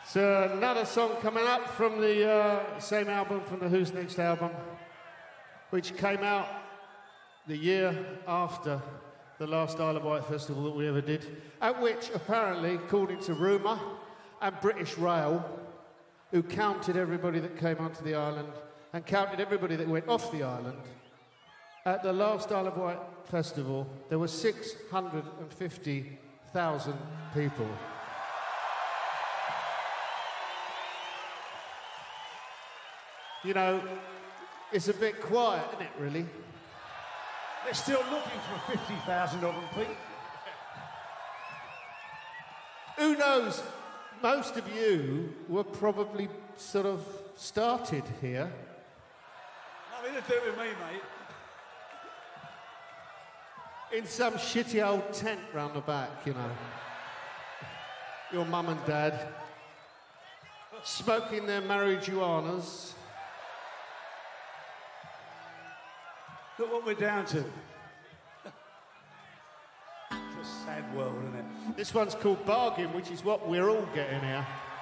So another song coming up from the same album, from the Who's Next album, which came out the year after the last Isle of Wight festival that we ever did, at which, apparently, according to rumour, and British Rail, who counted everybody that came onto the island and counted everybody that went off the island, at the last Isle of Wight festival, there were 650,000 people. You know, it's a bit quiet, isn't it, really? They're still looking for 50,000 of them, Pete. Who knows? Most of you were probably sort of started here. Nothing to do with me, mate. In some shitty old tent round the back, you know. Your mum and dad smoking their marijuanas. Look what we're down to. It's a sad world, isn't it? This one's called Bargain, which is what we're all getting here.